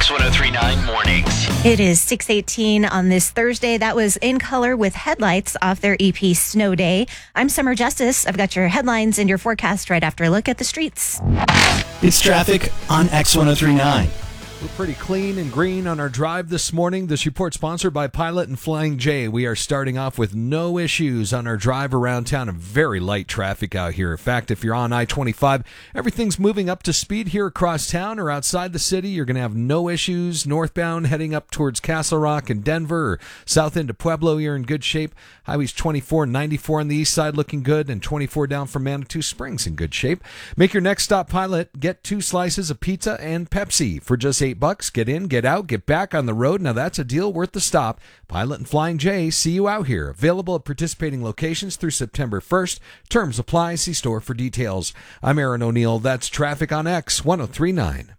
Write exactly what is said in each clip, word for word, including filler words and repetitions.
X one oh three point nine Mornings. It is six eighteen on this Thursday. That was In Color with Headlights off their E P Snow Day. I'm Summer Justice. I've got your headlines and your forecast right after a look at the streets. It's traffic on X one oh three point nine. We're pretty clean and green on our drive this morning. This report sponsored by Pilot and Flying J. We are starting off with no issues on our drive around town and very light traffic out here. In fact, if you're on I twenty-five, everything's moving up to speed here across town or outside the city. You're going to have no issues. Northbound heading up towards Castle Rock and Denver or south into Pueblo, you're in good shape. Highways twenty-four and ninety-four on the east side looking good, and twenty-four down from Manitou Springs in good shape. Make your next stop Pilot. Get two slices of pizza and Pepsi for just eight bucks. Get in, get out, get back on the road. Now that's a deal worth the stop. Pilot and Flying J, see you out here. Available at participating locations through September first. Terms apply. See store for details. I'm Aaron O'Neill. That's traffic on X one oh three point nine.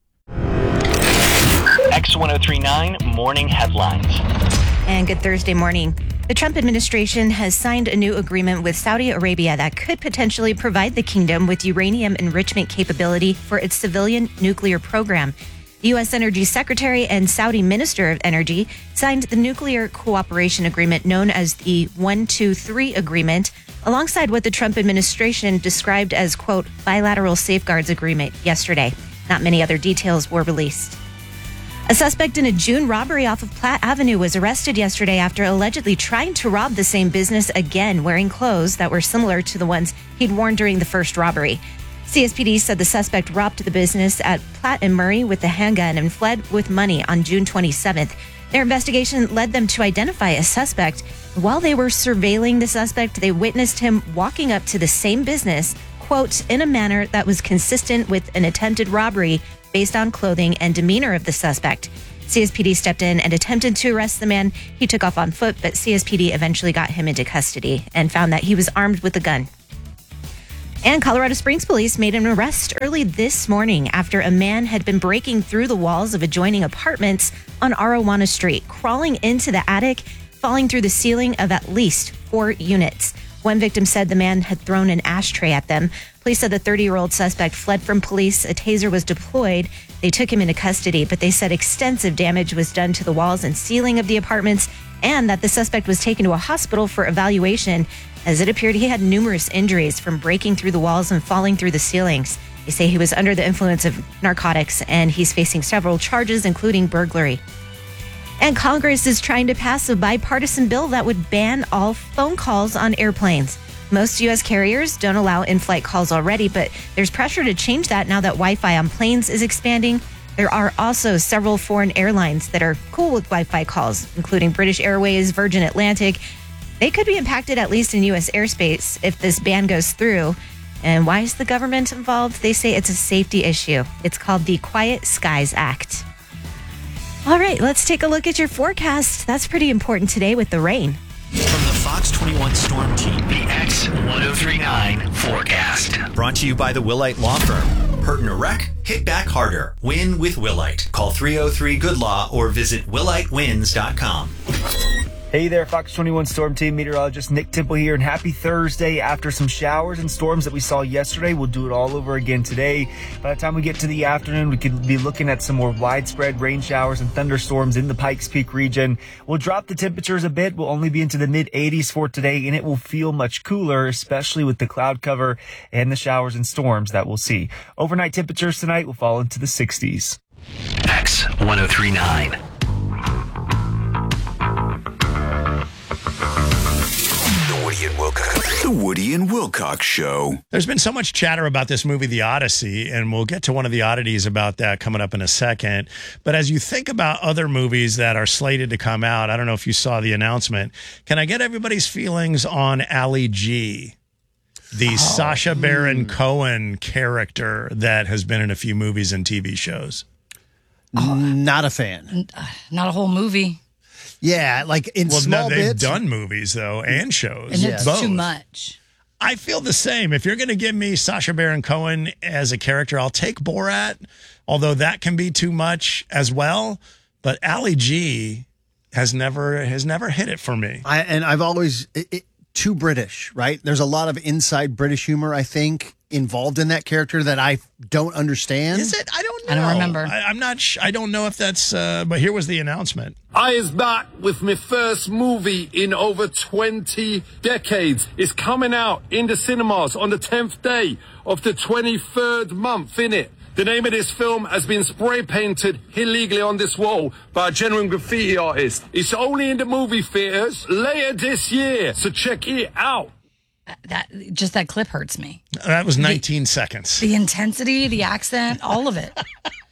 X one oh three point nine Morning Headlines. And good Thursday morning. The Trump administration has signed a new agreement with Saudi Arabia that could potentially provide the kingdom with uranium enrichment capability for its civilian nuclear program. The U S Energy Secretary and Saudi Minister of Energy signed the nuclear cooperation agreement known as the one two three Agreement, alongside what the Trump administration described as, quote, bilateral safeguards agreement yesterday. Not many other details were released. A suspect in a June robbery off of Platte Avenue was arrested yesterday after allegedly trying to rob the same business again, wearing clothes that were similar to the ones he'd worn during the first robbery. C S P D said the suspect robbed the business at Platte and Murray with a handgun and fled with money on June twenty-seventh. Their investigation led them to identify a suspect. While they were surveilling the suspect, they witnessed him walking up to the same business, quote, in a manner that was consistent with an attempted robbery based on clothing and demeanor of the suspect. C S P D stepped in and attempted to arrest the man. He took off on foot, but C S P D eventually got him into custody and found that he was armed with a gun. And Colorado Springs police made an arrest early this morning after a man had been breaking through the walls of adjoining apartments on Arawana Street, crawling into the attic, falling through the ceiling of at least four units. One victim said the man had thrown an ashtray at them. Police said the thirty-year-old suspect fled from police. A taser was deployed. They took him into custody, but they said extensive damage was done to the walls and ceiling of the apartments, and that the suspect was taken to a hospital for evaluation, as it appeared he had numerous injuries from breaking through the walls and falling through the ceilings. They say he was under the influence of narcotics, and he's facing several charges, including burglary. And Congress is trying to pass a bipartisan bill that would ban all phone calls on airplanes. Most U S carriers don't allow in-flight calls already, but there's pressure to change that now that Wi-Fi on planes is expanding. There are also several foreign airlines that are cool with Wi-Fi calls, including British Airways, Virgin Atlantic. They could be impacted, at least in U S airspace, if this ban goes through. And why is the government involved? They say it's a safety issue. It's called the Quiet Skies Act. All right, let's take a look at your forecast. That's pretty important today with the rain. From the Fox twenty-one Storm Team, The X one oh three point nine Forecast. brought to you by the Willite Law Firm. Hurt in a wreck? Hit back harder. Win with Willite. Call three oh three good law or visit willite wins dot com. Hey there, Fox twenty-one Storm Team meteorologist Nick Temple here, and happy Thursday. After some showers and storms that we saw yesterday, we'll do it all over again today. By the time we get to the afternoon, we could be looking at some more widespread rain showers and thunderstorms in the Pikes Peak region. We'll drop the temperatures a bit. We'll only be into the mid eighties for today, and it will feel much cooler, especially with the cloud cover and the showers and storms that we'll see. Overnight temperatures tonight will fall into the sixties. X one oh three point nine. Woody and Wilcox. The Woody and Wilcox Show. There's been so much chatter about this movie, The Odyssey, and we'll get to one of the oddities about that coming up in a second. But as you think about other movies that are slated to come out, I don't know if you saw the announcement. Can I get everybody's feelings on Ali G, the oh, Sacha Baron mm. Cohen character that has been in a few movies and T V shows? Oh, not a fan. Not a whole movie. Yeah, like in well, small no, they've bits. done movies, though, and shows. And it's both. too much. I feel the same. If you're going to give me Sacha Baron Cohen as a character, I'll take Borat, although that can be too much as well. But Ali G has never has never hit it for me. I, and I've always... It, it, too British, right? There's a lot of inside British humor, I think, involved in that character that I don't understand. Is it? I don't know. I don't remember. I, I'm not. Sh- I don't know if that's. Uh, but here was the announcement. I is back with my first movie in over twenty decades. It's coming out in the cinemas on the tenth day of the twenty-third month, innit? The name of this film has been spray painted illegally on this wall by a genuine graffiti artist. It's only in the movie theaters later this year, so check it out. That just that clip hurts me. That was nineteen the, seconds. The intensity, the accent, all of it.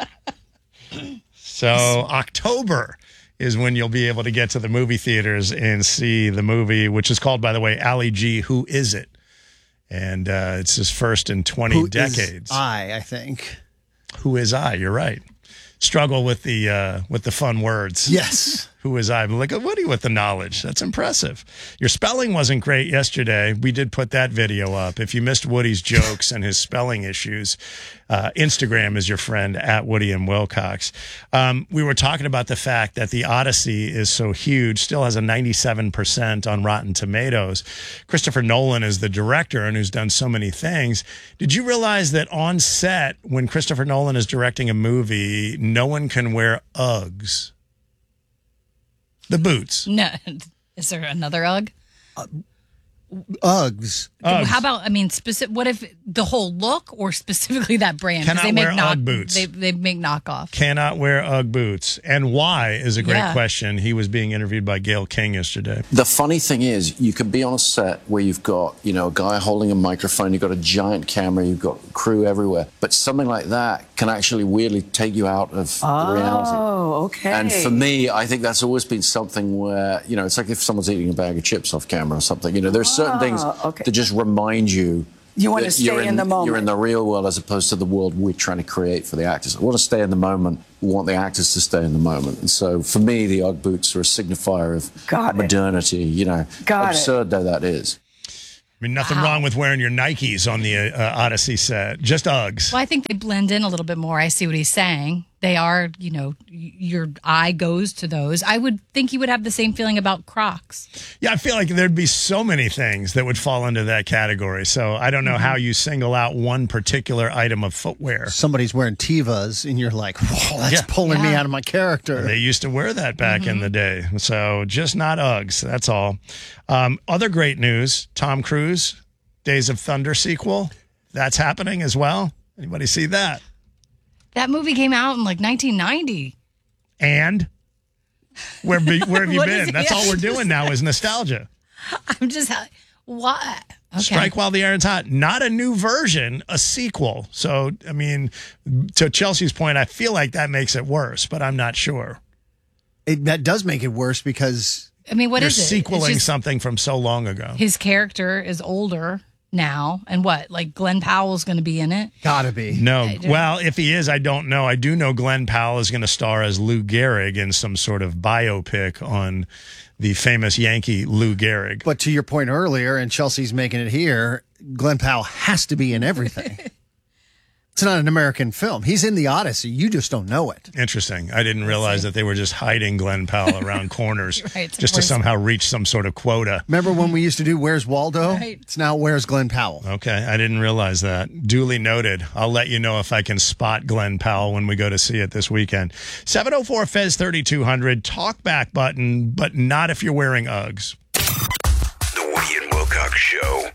So October is when you'll be able to get to the movie theaters and see the movie, which is called, by the way, Ali G, Who Is It? And uh, it's his first in twenty Who decades. Is I, I think. Who is I? You're right. Struggle with the uh, with the fun words. Yes. Who is I? Look at Woody with the knowledge. That's impressive. Your spelling wasn't great yesterday. We did put that video up. If you missed Woody's jokes and his spelling issues, uh, Instagram is your friend at Woody and Wilcox. Um, we were talking about the fact that the Odyssey is so huge, still has a ninety-seven percent on Rotten Tomatoes. Christopher Nolan is the director and who's done so many things. Did you realize that on set, when Christopher Nolan is directing a movie, no one can wear Uggs? The boots. No, is there another Ugg? Uh, Uggs. Uggs. How about, I mean, specific? What if the whole look or specifically that brand? 'Cause Cannot they make wear knock, Ugg boots. They, they make knockoffs. Cannot wear Ugg boots. And why is a great Yeah. question. He was being interviewed by Gayle King yesterday. The funny thing is, you could be on a set where you've got, you know, a guy holding a microphone, you've got a giant camera, you've got crew everywhere. But something like that can actually weirdly take you out of Oh, reality. okay. And for me, I think that's always been something where, you know, it's like if someone's eating a bag of chips off camera or something. You know, there's certain Ah, things okay. that just remind you. You want to that stay you're in, the moment. You're in the real world as opposed to the world we're trying to create for the actors. I want to stay in the moment. We want the actors to stay in the moment. And so for me, the Ugg boots are a signifier of Got it. modernity, you know, Got it. absurd though that is. I mean, nothing wrong with wearing your Nikes on the uh, Odyssey set. Just Uggs. Well, I think they blend in a little bit more. I see what he's saying. They are, you know, y- your eye goes to those. I would think you would have the same feeling about Crocs. Yeah, I feel like there'd be so many things that would fall into that category. So I don't know Mm-hmm. how you single out one particular item of footwear. Somebody's wearing Tevas, and you're like, whoa, that's Yeah. pulling me Yeah. out of my character. They used to wear that back in the day. So just not Uggs. That's all. Um, other great news, Tom Cruise, Days of Thunder sequel. That's happening as well. Anybody see that? That movie came out in like nineteen ninety. And where, be, where have you What is been? it? That's all we're doing now is nostalgia. I'm just, what? Okay. Strike while the iron's hot. Not a new version, a sequel. So, I mean, to Chelsea's point, I feel like that makes it worse, but I'm not sure. It, that does make it worse because I mean, what You're is it? It's sequeling just something from so long ago. his character is older now. And what? Like Glenn Powell's going to be in it? gotta be. No. I don't- Well, if he is, I don't know. I do know Glenn Powell is going to star as Lou Gehrig in some sort of biopic on the famous Yankee Lou Gehrig. But to your point earlier, and Chelsea's making it here, Glenn Powell has to be in everything. It's not an American film. He's in the Odyssey. You just don't know it. Interesting. I didn't realize that they were just hiding Glenn Powell around corners Right. just to Where's- somehow reach some sort of quota. Remember when we used to do Where's Waldo? Right. It's now Where's Glenn Powell? Okay, I didn't realize that. Duly noted. I'll let you know if I can spot Glenn Powell when we go to see it this weekend. seven oh four Fez thirty-two hundred, talk back button, but not if you're wearing Uggs. The Woody and Wilcox Show.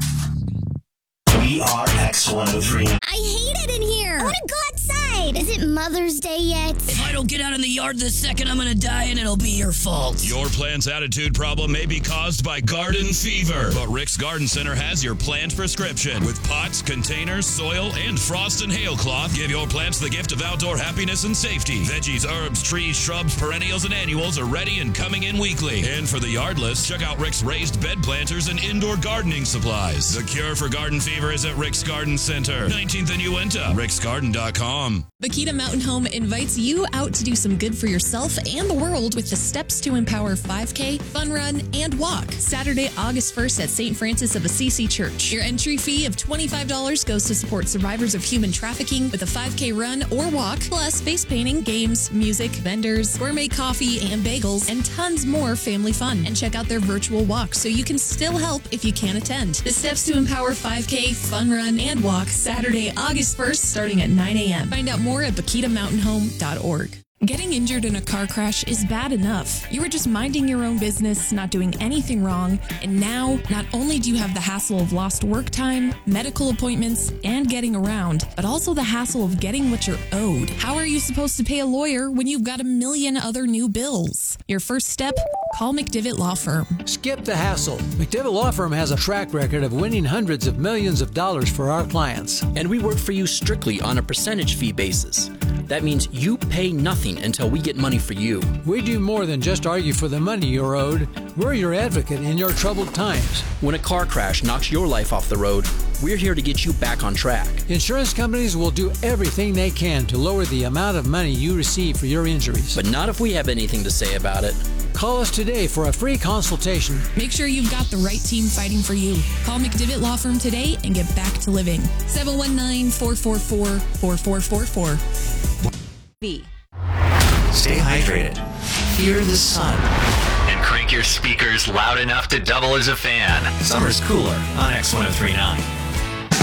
We are X one oh three. I hate it in here. I want to go outside. Is it Mother's Day yet? If I don't get out in the yard this second, I'm going to die and it'll be your fault. Your plant's attitude problem may be caused by garden fever, but Rick's Garden Center has your plant prescription. With pots, containers, soil, and frost and hail cloth, give your plants the gift of outdoor happiness and safety. Veggies, herbs, trees, shrubs, perennials, and annuals are ready and coming in weekly. And for the yardless, check out Rick's raised bed planters and indoor gardening supplies. The cure for garden fever is at Rick's Garden Center, nineteenth and Uinta, ricksgarden dot com. Bakita Mountain Home invites you out to do some good for yourself and the world with the Steps to Empower five K, Fun Run, and Walk. Saturday, August first at Saint Francis of Assisi Church. Your entry fee of twenty-five dollars goes to support survivors of human trafficking with a five K run or walk, plus face painting, games, music, vendors, gourmet coffee and bagels, and tons more family fun. And check out their virtual walk so you can still help if you can't attend. The Steps to Empower five K, Fun Run, and Walk, Saturday, August first, starting at nine a.m. Find out more at bakita mountain home dot org. Getting injured in a car crash is bad enough. You were just minding your own business, not doing anything wrong, and now not only do you have the hassle of lost work time, medical appointments, and getting around, but also the hassle of getting what you're owed. How are you supposed to pay a lawyer when you've got a million other new bills? Your first step? Call McDivitt Law Firm. Skip the hassle. McDivitt Law Firm has a track record of winning hundreds of millions of dollars for our clients. And we work for you strictly on a percentage fee basis. That means you pay nothing until we get money for you. We do more than just argue for the money you're owed. We're your advocate in your troubled times. When a car crash knocks your life off the road, we're here to get you back on track. Insurance companies will do everything they can to lower the amount of money you receive for your injuries. But not if we have anything to say about it. Call us today for a free consultation. Make sure you've got the right team fighting for you. Call McDivitt Law Firm today and get back to living. seven one nine, four four four, four four four four. B. Stay hydrated. Hear the sun. And crank your speakers loud enough to double as a fan. Summer's cooler on X ten thirty-nine.